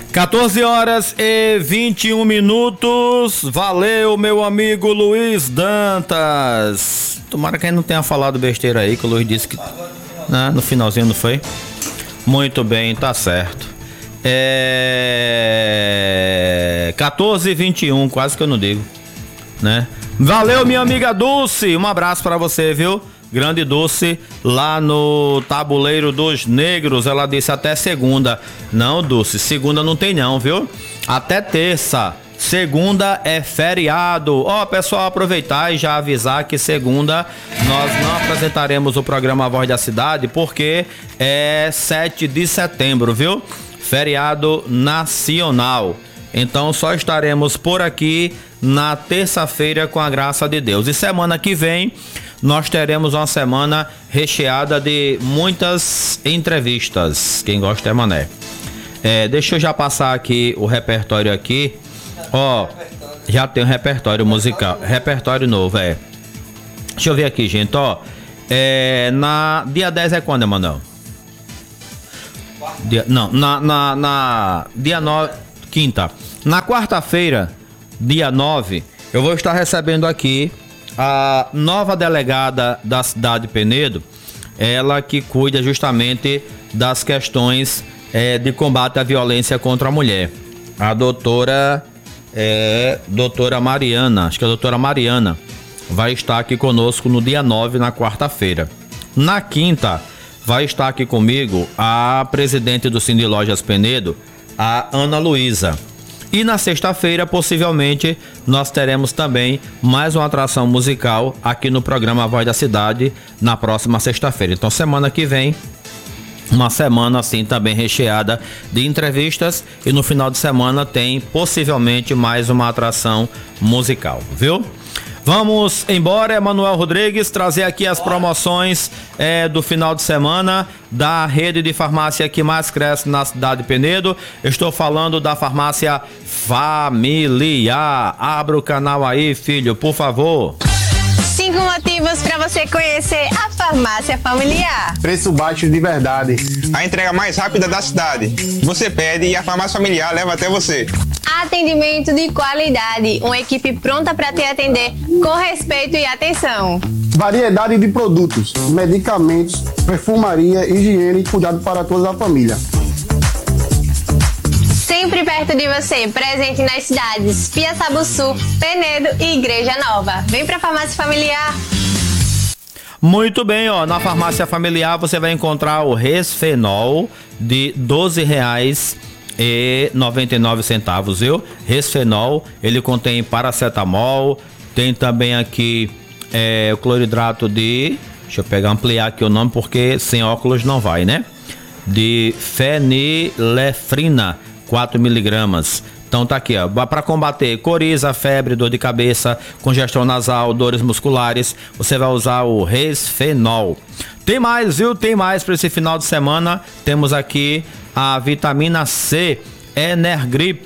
14 horas e 21 minutos. Valeu, meu amigo Luiz Dantas. Tomara que ele não tenha falado besteira aí, que o Luiz disse que no finalzinho não foi. Muito bem, tá certo. 14 e 21, quase que eu não digo, né? Valeu, minha amiga Dulce. Um abraço pra você, viu? Grande Dulce, lá no Tabuleiro dos Negros. Ela disse até segunda. Não, Dulce, segunda não tem não, viu? Até terça. Segunda é feriado. Pessoal, aproveitar e já avisar que segunda nós não apresentaremos o programa Voz da Cidade, porque é 7 de setembro, viu? Feriado nacional. Então só estaremos por aqui na terça-feira, com a graça de Deus. E semana que vem nós teremos uma semana recheada de muitas entrevistas. Quem gosta é mané. Deixa eu já passar aqui o repertório aqui. Já tem um repertório musical. Repertório novo, Deixa eu ver aqui, gente, dia 10 é quando, Emanuel? Dia 9, quinta. Na quarta-feira, dia 9, eu vou estar recebendo aqui a nova delegada da cidade de Penedo, ela que cuida justamente das questões de combate à violência contra a mulher. A doutora Mariana, acho que a doutora Mariana vai estar aqui conosco no dia 9, na quarta-feira. Na quinta, vai estar aqui comigo a presidente do Cine Lojas Penedo, a Ana Luísa. E na sexta-feira, possivelmente, nós teremos também mais uma atração musical aqui no programa Voz da Cidade, na próxima sexta-feira. Então, semana que vem, uma semana assim também recheada de entrevistas, e no final de semana tem possivelmente mais uma atração musical, viu? Vamos embora, Emanuel Rodrigues, trazer aqui as promoções do final de semana da rede de farmácia que mais cresce na cidade de Penedo. Eu estou falando da farmácia Familiar. Abra o canal aí, filho, por favor. 5 motivos para você conhecer a Farmácia Familiar. Preço baixo de verdade. A entrega mais rápida da cidade. Você pede e a Farmácia Familiar leva até você. Atendimento de qualidade. Uma equipe pronta para te atender com respeito e atenção. Variedade de produtos, medicamentos, perfumaria, higiene e cuidado para toda a família. Sempre perto de você, presente nas cidades Piaçabuçu, Penedo e Igreja Nova. Vem pra Farmácia Familiar. Muito bem, na Farmácia Familiar você vai encontrar o Resfenol de R$12,99, viu? Resfenol, ele contém paracetamol, tem também aqui o cloridrato deixa eu ampliar aqui o nome, porque sem óculos não vai, né? De fenilefrina, 4 miligramas. Então tá aqui, para combater coriza, febre, dor de cabeça, congestão nasal, dores musculares, você vai usar o Resfenol. Tem mais, viu? Tem mais para esse final de semana. Temos aqui a vitamina C, Energrip,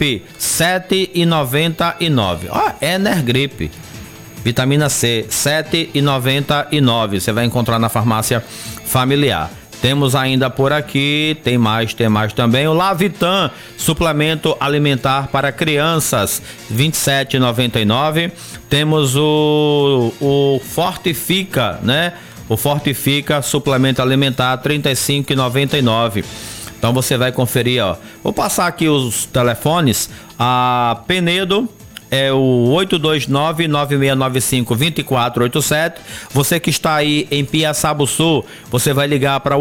R$7,99. Energrip, vitamina C, R$7,99. Você vai encontrar na Farmácia Familiar. Temos ainda por aqui, tem mais também, o Lavitan, suplemento alimentar para crianças, R$27,99. Temos o Fortifica, né? O Fortifica, suplemento alimentar, R$35,99. Então você vai conferir, Vou passar aqui os telefones. A Penedo é o 829-9695-2487. Você que está aí em Piaçabuçu, você vai ligar para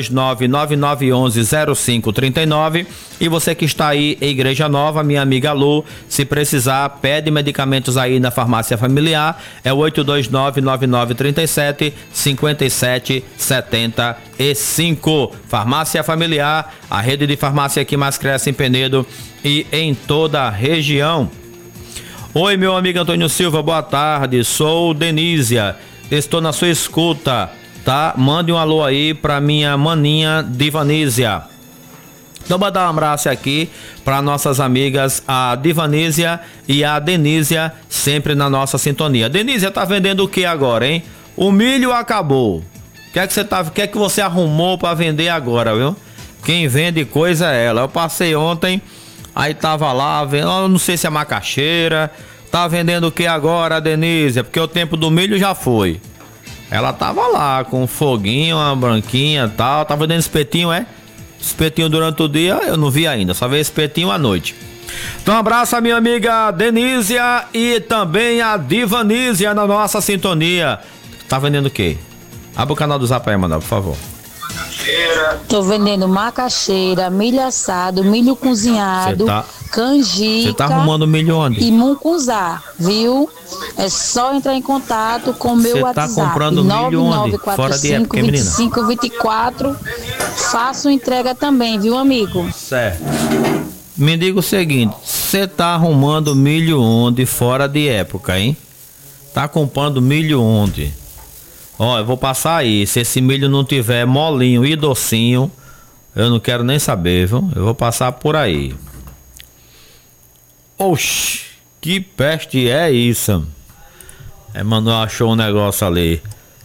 829-9911-0539. E você que está aí em Igreja Nova, minha amiga Lu, se precisar, pede medicamentos aí na Farmácia Familiar. É o 829-9937-5775. Farmácia Familiar, a rede de farmácia que mais cresce em Penedo e em toda a região. Oi, meu amigo Antônio Silva, boa tarde, sou Denísia, estou na sua escuta, tá? Mande um alô aí pra minha maninha Divanísia. Então, vou dar um abraço aqui para nossas amigas, a Divanísia e a Denísia, sempre na nossa sintonia. Denísia, tá vendendo o que agora, hein? O milho acabou. O que é que você arrumou para vender agora, viu? Quem vende coisa é ela. Eu passei ontem Aí tava lá, vendo, eu não sei se é macaxeira. Tá vendendo o que agora, Denise? Porque o tempo do milho já foi. Ela tava lá com um foguinho, uma branquinha e tal. Tava vendendo espetinho, é? Espetinho durante o dia eu não vi ainda, só vi espetinho à noite. Então um abraço a minha amiga Denísia e também a Divanísia na nossa sintonia. Tá vendendo o quê? Abre o canal do Zap aí, Manuel, por favor. Tô vendendo macaxeira, milho assado, milho cozinhado, canjica. Você tá arrumando milho onde? E mucunzá, viu? É só entrar em contato com o meu WhatsApp. Você tá comprando milho onde? Fora de época, menina? 2524. Faço entrega também, viu, amigo? Certo. Me diga o seguinte, você tá arrumando milho onde fora de época, hein? Tá comprando milho onde? Ó, eu vou passar aí. Se esse milho não tiver molinho e docinho, eu não quero nem saber, viu? Eu vou passar por aí. Oxi, que peste é isso? Manuel achou um negócio ali.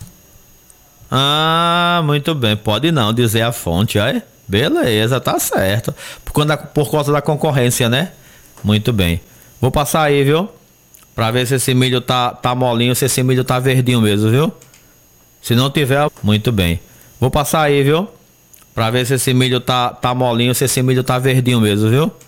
Ah, muito bem. Pode não dizer a fonte, aí. Beleza, tá certo. Por causa da concorrência, né? Muito bem. Vou passar aí, viu? Pra ver se esse milho tá molinho, se esse milho tá verdinho mesmo, viu? Se não tiver, muito bem. Vou passar aí, viu? Pra ver se esse milho tá molinho, se esse milho tá verdinho mesmo, viu?